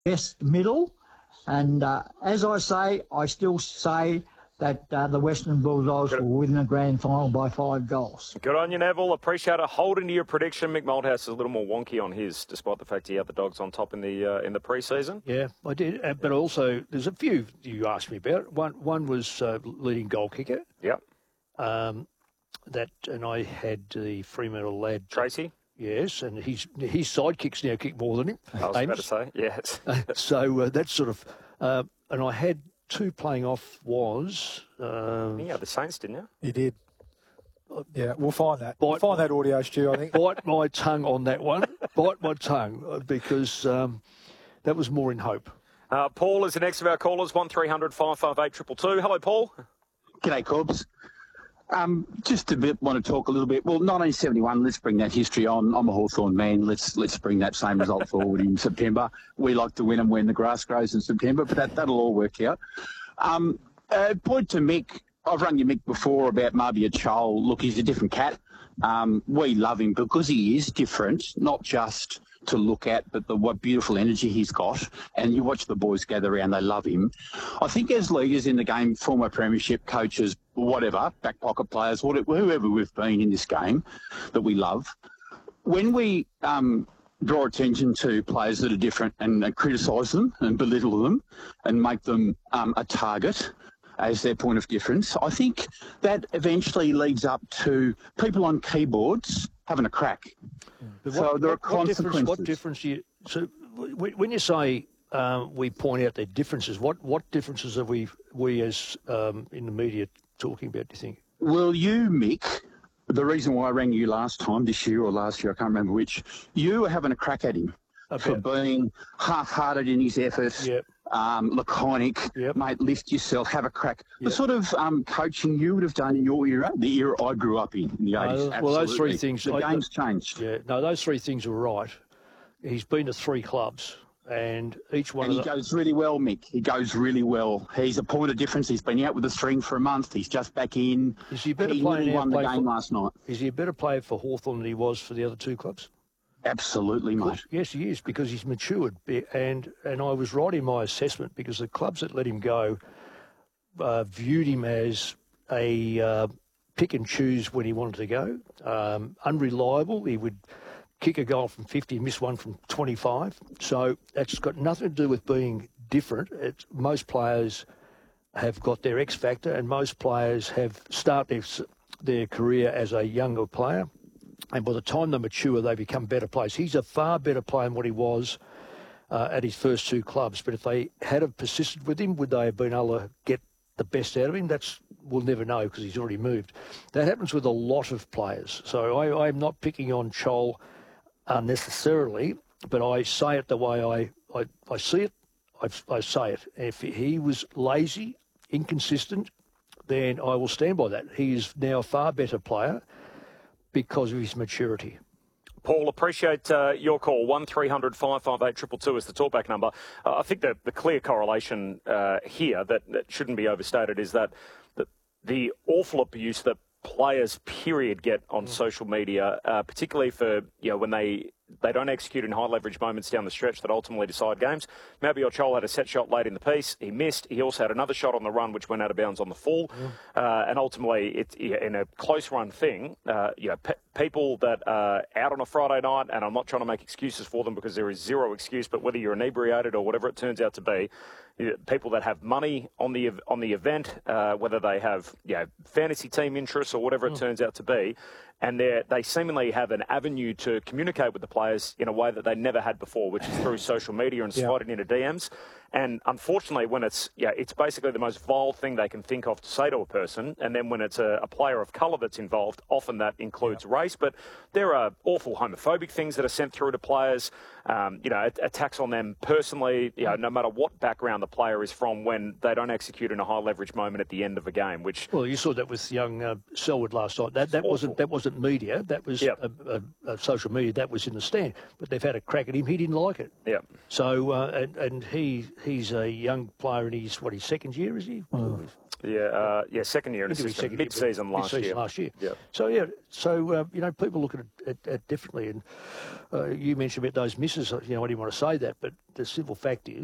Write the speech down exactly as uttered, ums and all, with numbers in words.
best middle. And uh, as I say, I still say that uh, the Western Bulldogs will win the grand final by five goals. Good on you, Neville. Appreciate it. Holding to your prediction. Mick Malthouse is a little more wonky on his, despite the fact he had the Dogs on top in the uh, in the pre-season. Yeah, I did. Uh, but also, there's a few you asked me about. One one was uh, leading goal kicker. Yep. Um, that and I had the Fremantle lad Tracy. Yes, and his his sidekicks now kick more than him. I was Amos. about to say, yes. so uh, that's sort of, uh, and I had two playing off was. Um, yeah, the Saints, didn't you? You did. Yeah, we'll find that. Bite, we'll find that audio, Stu, I think. Bite my tongue on that one. Bite my tongue, because um, that was more in hope. Uh, Paul is the next of our callers, one three hundred five five eight two two two. Hello, Paul. G'day, Corbs. Um, just a bit, want to talk a little bit. Well, nineteen seventy-one, let's bring that history on. I'm a Hawthorn man. Let's let's bring that same result forward in September. We like to win them when the grass grows in September, but that, that'll all work out. Um, uh, point to Mick. I've run you Mick before about maybe a Chol. Look, he's a different cat. Um, we love him because he is different, not just to look at, but the what beautiful energy he's got. And you watch the boys gather around, they love him. I think as leaders in the game, former premiership coaches, whatever, back pocket players, whatever, whoever we've been in this game that we love, when we um, draw attention to players that are different and uh, criticise them and belittle them and make them um, a target as their point of difference, I think that eventually leads up to people on keyboards having a crack. But so what, there are what, what consequences. Difference, what difference do you... So when you say uh, we point out their differences, what, what differences are we, we as um, in the media talking about, do you think? Well, you, Mick, the reason why I rang you last time, this year or last year, I can't remember which, you were having a crack at him okay. for being half-hearted in his efforts. Yep. Um, laconic, yep. mate, lift yourself, have a crack. Yep. The sort of um, coaching you would have done in your era, the era I grew up in, in the eighties. Uh, well, those three things... The I, game's changed. Yeah, no, those three things are right. He's been to three clubs, and each one and of he them... goes really well, Mick. He goes really well. He's a point of difference. He's been out with the string for a month. He's just back in. Is he a better he player won the play game for, last night. Is he a better player for Hawthorn than he was for the other two clubs? Absolutely, mate. Yes, he is, because he's matured. And and I was right in my assessment, because the clubs that let him go uh, viewed him as a uh, pick and choose when he wanted to go. Um, unreliable. He would kick a goal from fifty, miss one from twenty-five. So that's got nothing to do with being different. It's, most players have got their X factor, and most players have started their, their career as a younger player. And by the time they mature, they become better players. He's a far better player than what he was uh, at his first two clubs. But if they had have persisted with him, would they have been able to get the best out of him? That's we'll never know, because he's already moved. That happens with a lot of players. So I, I'm not picking on Chol unnecessarily, but I say it the way I, I, I see it. I, I say it. If he was lazy, inconsistent, then I will stand by that. He is now a far better player because of his maturity. Paul, appreciate uh, your call. one three hundred five five eight two two two is the talkback number. Uh, I think that the clear correlation uh, here that, that shouldn't be overstated is that the, the awful abuse that players, period, get on mm. social media, uh, particularly for, you know, when they they don't execute in high-leverage moments down the stretch that ultimately decide games. Mabior Chol had a set shot late in the piece. He missed. He also had another shot on the run, which went out of bounds on the full. Mm. Uh, and ultimately, it, in a close-run thing, uh, you know, pe- people that are out on a Friday night, and I'm not trying to make excuses for them because there is zero excuse, but whether you're inebriated or whatever it turns out to be, people that have money on the on the event, uh, whether they have you know, fantasy team interests or whatever it mm. turns out to be, and they they seemingly have an avenue to communicate with the players in a way that they never had before, which is through social media and sliding yeah. into D Ms. And unfortunately, when it's yeah, it's basically the most vile thing they can think of to say to a person. And then when it's a, a player of colour that's involved, often that includes yeah. race. But there are awful homophobic things that are sent through to players. Um, you know, attacks on them personally. You know, no matter what background the player is from, when they don't execute in a high leverage moment at the end of a game. Which well, you saw that with young uh, Selwood last night. That that wasn't that wasn't media. That was yep. a, a, a social media. That was in the stand. But they've had a crack at him. He didn't like it. Yeah. So uh, and and he. He's a young player in his, what, his second year, is he? Mm. Yeah, uh, yeah, second year in Into the his system, second year, mid-season last mid-season year. last year. Yeah. So yeah, so uh, you know, people look at it at, at differently, and uh, you mentioned about those misses. You know, I didn't want to say that, but the simple fact is,